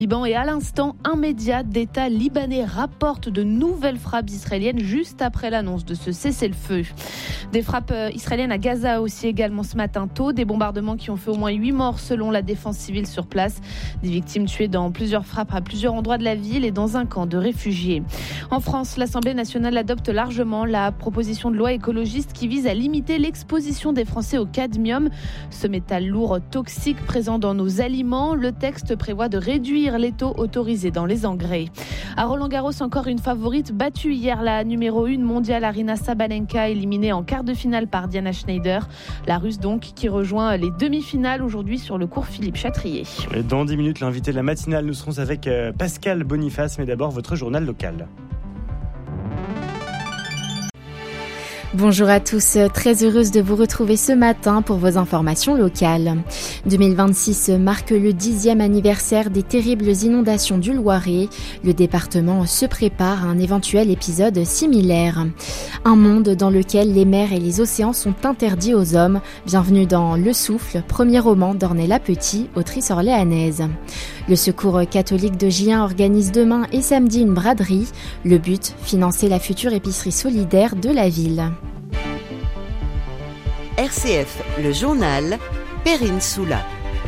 Liban et à l'instant, un média d'État libanais rapporte de nouvelles frappes israéliennes juste après l'annonce de ce cessez-le-feu. Des frappes israéliennes à Gaza aussi également ce matin tôt, des bombardements qui ont fait au moins 8 morts selon la défense civile sur place. Des victimes tuées dans plusieurs frappes à plusieurs endroits de la ville et dans un camp de réfugiés. En France, l'Assemblée nationale adopte largement la proposition de loi écologiste qui vise à limiter l'exposition des Français au cadmium, ce métal lourd toxique présent dans nos aliments. Le texte prévoit de réduire les taux autorisés dans les engrais. À Roland-Garros, encore une favorite battue hier, la numéro 1 mondiale Aryna Sabalenka, éliminée en quart de finale par Diana Schneider. La Russe donc qui rejoint les demi-finales aujourd'hui sur le cours Philippe Chatrier. Dans 10 minutes, l'invité de la matinale, nous serons avec Pascal Boniface, mais d'abord votre journal local. Bonjour à tous, très heureuse de vous retrouver ce matin pour vos informations locales. 2026 marque le 10e anniversaire des terribles inondations du Loiret. Le département se prépare à un éventuel épisode similaire. Un monde dans lequel les mers et les océans sont interdits aux hommes. Bienvenue dans Le Souffle, premier roman d'Ornella Petit, autrice orléanaise. Le Secours catholique de Gien organise demain et samedi une braderie. Le but, financer la future épicerie solidaire de la ville. RCF, le journal, Perrine Soula.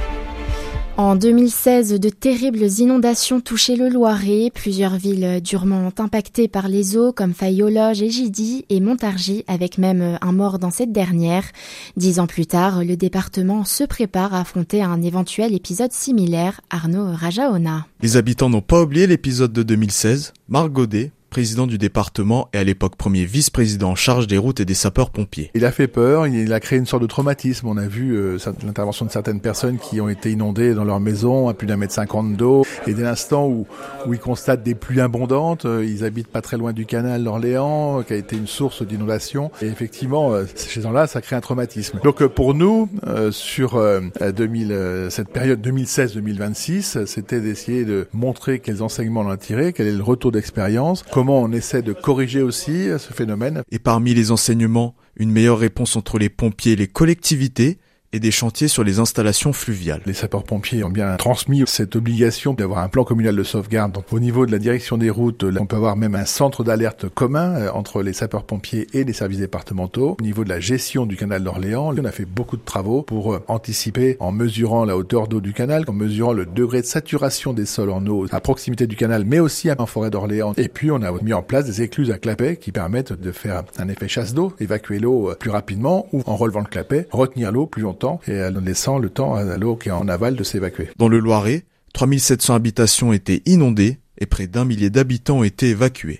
En 2016, de terribles inondations touchaient le Loiret. Plusieurs villes durement impactées par les eaux comme Faye-aux-Loges et Gidy et Montargis, avec même un mort dans cette dernière. 10 ans plus tard, le département se prépare à affronter un éventuel épisode similaire. Arnaud Rajaona. Les habitants n'ont pas oublié l'épisode de 2016. Marc Godet, président du département et à l'époque premier vice-président en charge des routes et des sapeurs-pompiers. Il a fait peur, il a créé une sorte de traumatisme. On a vu l'intervention de certaines personnes qui ont été inondées dans leur maison à plus d'1,50 m d'eau. Et dès l'instant où ils constatent des pluies abondantes, ils habitent pas très loin du canal d'Orléans, qui a été une source d'inondation. Et effectivement, chez ces gens-là, ça crée un traumatisme. Donc pour nous, sur cette période 2016-2026, c'était d'essayer de montrer quels enseignements on a tirés, quel est le retour d'expérience, comment on essaie de corriger aussi ce phénomène. Et parmi les enseignements, une meilleure réponse entre les pompiers et les collectivités et des chantiers sur les installations fluviales. Les sapeurs-pompiers ont bien transmis cette obligation d'avoir un plan communal de sauvegarde. Donc, au niveau de la direction des routes, là, on peut avoir même un centre d'alerte commun entre les sapeurs-pompiers et les services départementaux. Au niveau de la gestion du canal d'Orléans, on a fait beaucoup de travaux pour anticiper en mesurant la hauteur d'eau du canal, en mesurant le degré de saturation des sols en eau à proximité du canal, mais aussi en forêt d'Orléans. Et puis, on a mis en place des écluses à clapet qui permettent de faire un effet chasse d'eau, évacuer l'eau plus rapidement ou en relevant le clapet, retenir l'eau plus longtemps et en laissant le temps à l'eau qui est en aval de s'évacuer. Dans le Loiret, 3700 habitations étaient inondées et près d'1 millier d'habitants ont été évacués.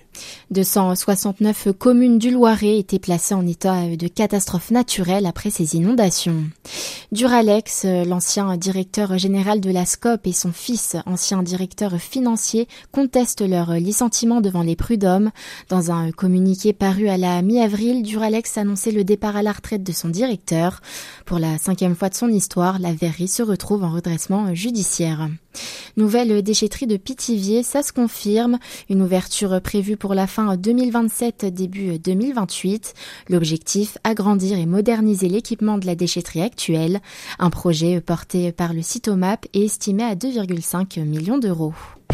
269 communes du Loiret étaient placées en état de catastrophe naturelle après ces inondations. Duralex, l'ancien directeur général de la SCOP et son fils, ancien directeur financier, contestent leur licenciement devant les prud'hommes. Dans un communiqué paru à la mi-avril, Duralex annonçait le départ à la retraite de son directeur. Pour la 5e fois de son histoire, la verrerie se retrouve en redressement judiciaire. Nouvelle déchetterie de Pithiviers, ça se confirme. Une ouverture prévue pour la fin 2027, début 2028. L'objectif, agrandir et moderniser l'équipement de la déchetterie actuelle. Un projet porté par le Citomap et estimé à 2,5 millions d'euros.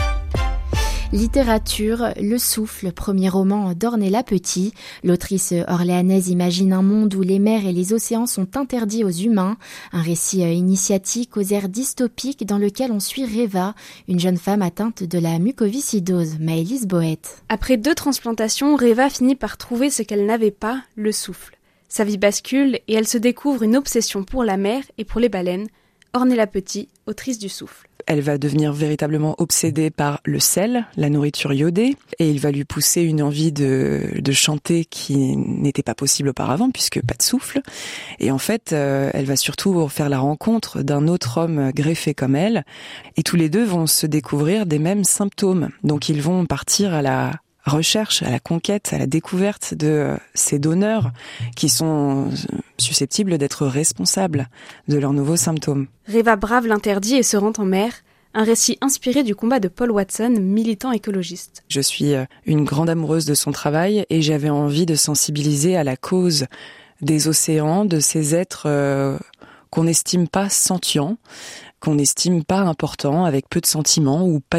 Littérature, Le Souffle, premier roman d'Ornella Petit. L'autrice orléanaise imagine un monde où les mers et les océans sont interdits aux humains. Un récit initiatique aux airs dystopiques dans lequel on suit Reva, une jeune femme atteinte de la mucoviscidose. Maëlys Boët. Après 2 transplantations, Reva finit par trouver ce qu'elle n'avait pas, le souffle. Sa vie bascule et elle se découvre une obsession pour la mer et pour les baleines. Ornella Petit, autrice du Souffle. Elle va devenir véritablement obsédée par le sel, la nourriture iodée, et il va lui pousser une envie de chanter qui n'était pas possible auparavant, puisque pas de souffle. Et en fait, elle va surtout faire la rencontre d'un autre homme greffé comme elle, et tous les deux vont se découvrir des mêmes symptômes. Donc ils vont partir à la recherche, à la conquête, à la découverte de ces donneurs qui sont susceptibles d'être responsables de leurs nouveaux symptômes. Reva brave l'interdit et se rend en mer. Un récit inspiré du combat de Paul Watson, militant écologiste. Je suis une grande amoureuse de son travail et j'avais envie de sensibiliser à la cause des océans, de ces êtres qu'on n'estime pas sentients, qu'on n'estime pas important, avec peu de sentiments ou pas